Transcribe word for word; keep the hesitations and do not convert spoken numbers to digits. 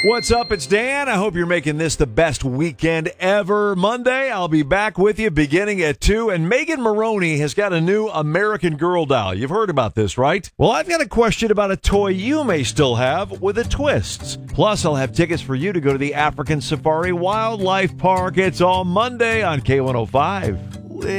What's up? It's Dan. I hope you're making this the best weekend ever. Monday, I'll be back with you beginning at two, and Megan Maroney has got a new American Girl doll. You've heard about this, right? Well, I've got a question about a toy you may still have with a twist. Plus, I'll have tickets for you to go to the African Safari Wildlife Park. It's all Monday on K one oh five.